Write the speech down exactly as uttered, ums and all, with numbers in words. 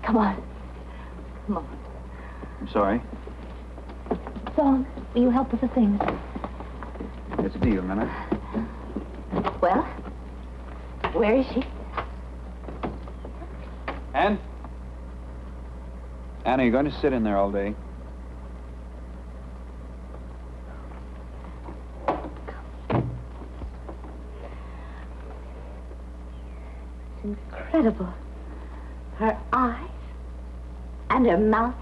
Come on. Come on. I'm sorry. Song, will you help with the things? It's a deal, Minna. Well, where is she? Anne? Anne, are you going to sit in there all day? It's incredible. Her eyes and her mouth